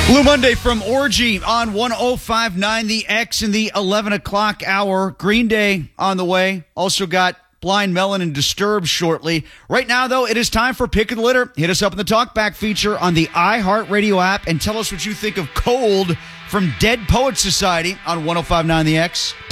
Blue Monday from Orgy on 105.9 The X in the 11 o'clock hour. Green Day on the way. Also got Blind Melon and Disturbed shortly. Right now, though, it is time for Pick of the Litter. Hit us up in the Talkback feature on the iHeartRadio app and tell us what you think of Cold from Dead Poets Society on 105.9 The X.